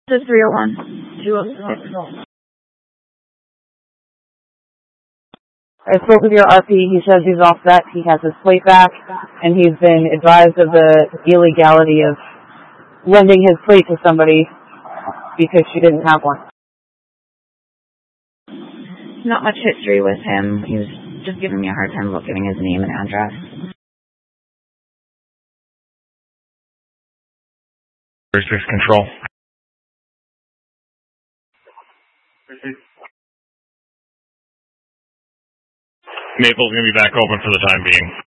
This is 301. 206. I spoke with your RP. He says he's all set. He has his plate back, and he's been advised of the illegality of lending his plate to somebody because she didn't have one. Not much history with him. He was just giving me a hard time about giving his name and address. Where's this control? Maple's going to be back open for the time being.